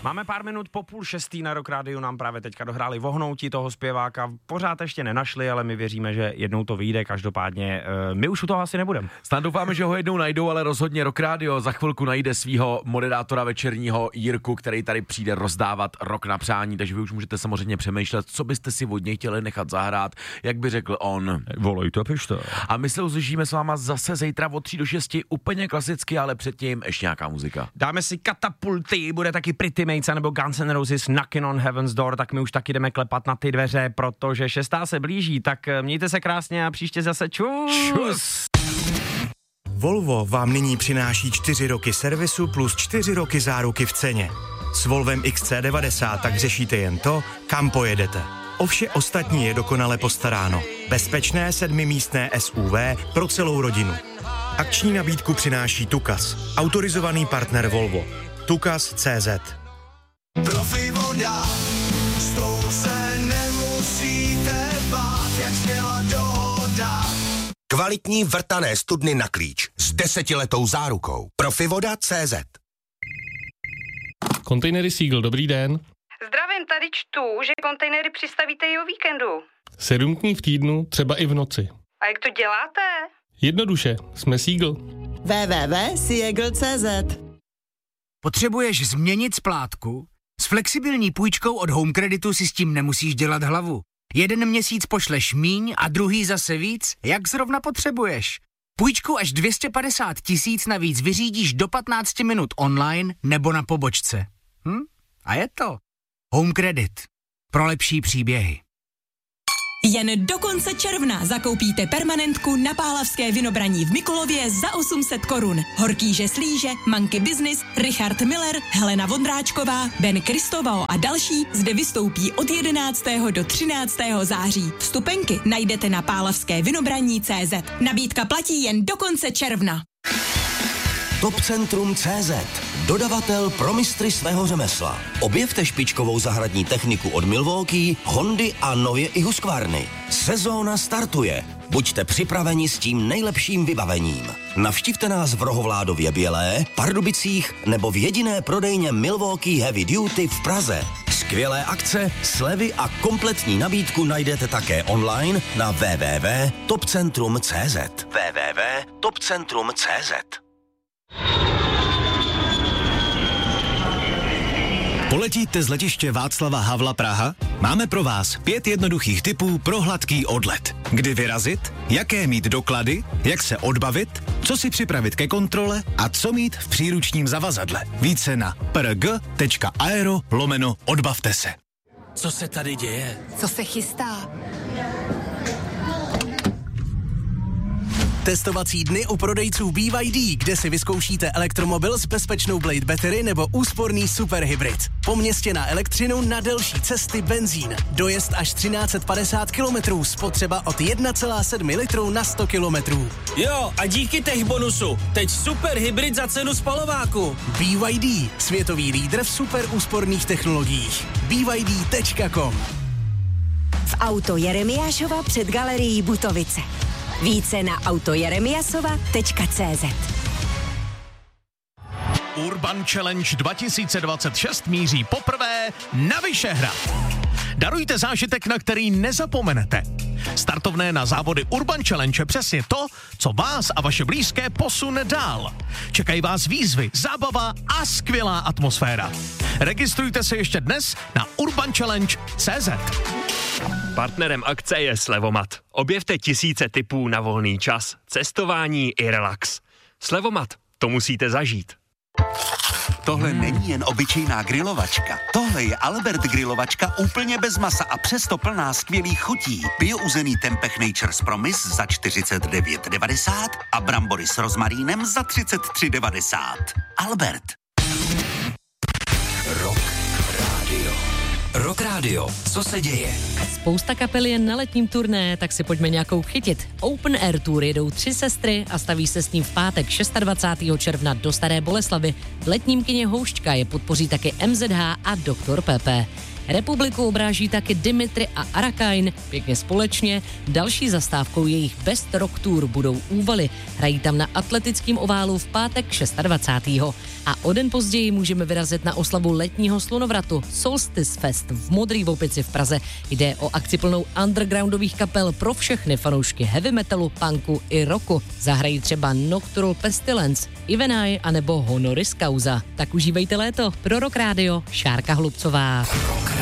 Máme pár minut po 5:30 na Rock Rádiu, nám právě teďka dohráli vohnoutí toho zpěváka. Pořád ještě nenašli, ale my věříme, že jednou to vyjde. Každopádně my už u toho asi nebudeme. Snad doufáme, že ho jednou najdou, ale rozhodně Rock Radio za chvilku najde svého moderátora večerního Jirku, který tady přijde rozdávat rok na přání, takže vy už můžete samozřejmě přemýšlet, co byste si od něj chtěli nechat zahrát, jak by řekl on. Volejte, pište. A my se uslyšíme s váma zase zítra od 3 do 6, úplně klasicky, ale předtím ještě nějaká muzika. Dáme si Katapulty, bude taky Pretty Mates nebo Guns N' Roses Knockin' on Heaven's Door, tak my už taky jdeme klepat na ty dveře, protože 6. se blíží, tak mějte se krásně a příště zase čus. Volvo vám nyní přináší 4 roky servisu plus 4 roky záruky v ceně. S Volvem XC90 tak řešíte jen to, kam pojedete. O vše ostatní je dokonale postaráno. Bezpečné 7místné SUV pro celou rodinu. Akční nabídku přináší Tukas, autorizovaný partner Volvo. Tukas.cz. Profivoda, s tou se nemusíte bát, jak zněla dohoda. Kvalitní vrtané studny na klíč s 10letou zárukou. Profivoda.cz. Kontejnery Seagull, dobrý den. Zdravím, tady čtu, že kontejnery přistavíte i o víkendu. 7 dní v týdnu, třeba i v noci. A jak to děláte? Jednoduše, jsme Seagull. www.seagull.cz. Potřebuješ změnit splátku? S flexibilní půjčkou od Home Creditu si s tím nemusíš dělat hlavu. 1 měsíc pošleš míň a druhý zase víc, jak zrovna potřebuješ. Půjčku až 250 000 navíc vyřídíš do 15 minut online nebo na pobočce. A je to. Home Credit. Pro lepší příběhy. Jen do konce června zakoupíte permanentku na Pálavské Vinobraní v Mikulově za 800 korun. Horkýže Slíže, Monkey Business, Richard Miller, Helena Vondráčková, Ben Kristoval a další zde vystoupí od 11. do 13. září. Vstupenky najdete na pálavskévinobraní.cz. Nabídka platí jen do konce června. Topcentrum.cz, dodavatel pro mistry svého řemesla. Objevte špičkovou zahradní techniku od Milwaukee, Hondy a nově i Husqvarny. Sezóna startuje. Buďte připraveni s tím nejlepším vybavením. Navštivte nás v Rohovládově Bělé, Pardubicích nebo v jediné prodejně Milwaukee Heavy Duty v Praze. Skvělé akce, slevy a kompletní nabídku najdete také online na www.topcentrum.cz. www.topcentrum.cz. Poletíte z letiště Václava Havla Praha? Máme pro vás 5 jednoduchých tipů pro hladký odlet. Kdy vyrazit, jaké mít doklady, jak se odbavit, co si připravit ke kontrole a co mít v příručním zavazadle. Více na prg.aero/odbavte se. Co se tady děje? Co se chystá? Testovací dny u prodejců BYD, kde si vyzkoušíte elektromobil s bezpečnou Blade Battery nebo úsporný superhybrid. Po městě na elektřinu, na delší cesty benzín. Dojezd až 1350 km, spotřeba od 1,7 litru na 100 km. Jo, a díky tech bonusu, teď superhybrid za cenu spalováku. BYD, světový lídr v super úsporných technologiích. BYD.com. V Auto Jeremiášova před galerií Butovice. Více na autojeremiasova.cz. Urban Challenge 2026 míří poprvé na Vyšehrad. Darujte zážitek, na který nezapomenete. Startovné na závody Urban Challenge je přesně to, co vás a vaše blízké posune dál. Čekají vás výzvy, zábava a skvělá atmosféra. Registrujte se ještě dnes na urbanchallenge.cz. Partnerem akce je Slevomat. Objevte tisíce tipů na volný čas, cestování i relax. Slevomat, to musíte zažít. Tohle není jen obyčejná grilovačka. Tohle je Albert grilovačka úplně bez masa a přesto plná skvělých chutí. Biouzený tempeh Nature's Promise za 49,90 a brambory s rozmarínem za 33,90. Albert. Rock Radio. Co se děje? Spousta kapel je na letním turné, tak si pojďme nějakou chytit. Open Air Tour jedou 3 sestry a staví se s ním v pátek 26. června do Staré Boleslavy. V letním kině Houšťka je podpoří taky MZH a Dr. Pepe. Republiku obráží taky Dimitri a Arakain, pěkně společně. Další zastávkou jejich Best Rock Tour budou Úvaly. Hrají tam na atletickém oválu v pátek 26. A o den později můžeme vyrazit na oslavu letního slunovratu Solstice Fest v Modrý Vopici v Praze. Jde o akci plnou undergroundových kapel pro všechny fanoušky heavy metalu, punku i rocku. Zahrají třeba Nocturnal Pestilence, Ivenai anebo Honoris Causa. Tak užívejte léto. Pro Rock Radio, Šárka Hlubcová.